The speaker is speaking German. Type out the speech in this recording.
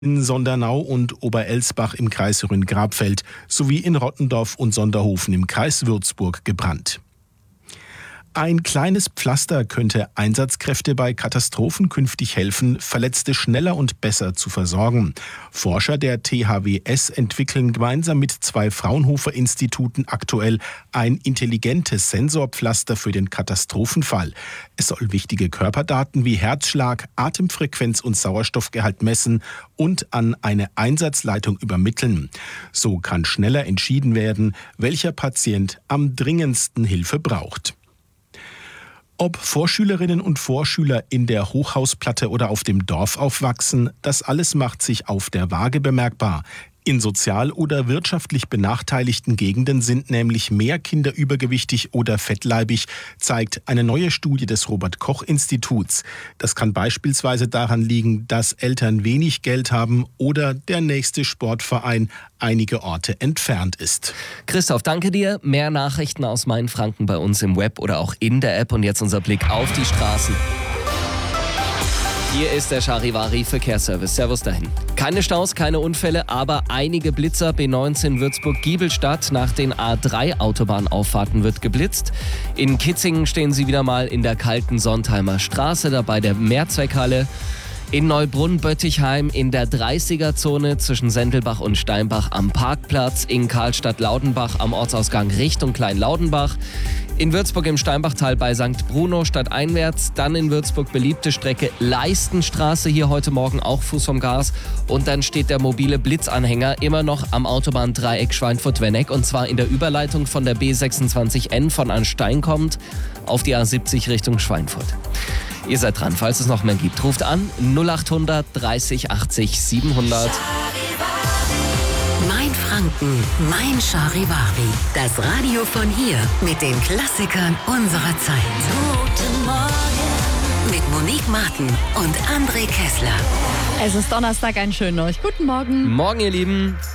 In Sondernau und Oberelsbach im Kreis Rhön-Grabfeld sowie in Rottendorf und Sonderhofen im Kreis Würzburg gebrannt. Ein kleines Pflaster könnte Einsatzkräfte bei Katastrophen künftig helfen, Verletzte schneller und besser zu versorgen. Forscher der THWS entwickeln gemeinsam mit 2 Fraunhofer-Instituten aktuell ein intelligentes Sensorpflaster für den Katastrophenfall. Es soll wichtige Körperdaten wie Herzschlag, Atemfrequenz und Sauerstoffgehalt messen und an eine Einsatzleitung übermitteln. So kann schneller entschieden werden, welcher Patient am dringendsten Hilfe braucht. Ob Vorschülerinnen und Vorschüler in der Hochhausplatte oder auf dem Dorf aufwachsen, das alles macht sich auf der Waage bemerkbar. In sozial oder wirtschaftlich benachteiligten Gegenden sind nämlich mehr Kinder übergewichtig oder fettleibig, zeigt eine neue Studie des Robert-Koch-Instituts. Das kann beispielsweise daran liegen, dass Eltern wenig Geld haben oder der nächste Sportverein einige Orte entfernt ist. Christoph, danke dir. Mehr Nachrichten aus Mainfranken bei uns im Web oder auch in der App. Und jetzt unser Blick auf die Straßen. Hier ist der Charivari Verkehrsservice. Servus dahin. Keine Staus, keine Unfälle, aber einige Blitzer. B19 Würzburg-Giebelstadt. Nach den A3-Autobahnauffahrten wird geblitzt. In Kitzingen stehen sie wieder mal in der kalten Sontheimer Straße, dabei der Mehrzweckhalle. In Neubrunn-Böttigheim in der 30er-Zone zwischen Sendelbach und Steinbach am Parkplatz. In Karlstadt-Laudenbach am Ortsausgang Richtung Kleinlaudenbach. In Würzburg im Steinbachtal bei St. Bruno stadteinwärts. Dann in Würzburg beliebte Strecke Leistenstraße, hier heute Morgen auch Fuß vom Gas. Und dann steht der mobile Blitzanhänger immer noch am Autobahndreieck Schweinfurt-Wenneck. Und zwar in der Überleitung von der B26N von Anstein kommt auf die A70 Richtung Schweinfurt. Ihr seid dran, falls es noch mehr gibt. Ruft an 0800 30 80 700. Mainfranken, mein Charivari. Das Radio von hier mit den Klassikern unserer Zeit. Guten Morgen. Mit Monique Martin und André Kessler. Es ist Donnerstag, einen schönen euch. Guten Morgen. Morgen, ihr Lieben.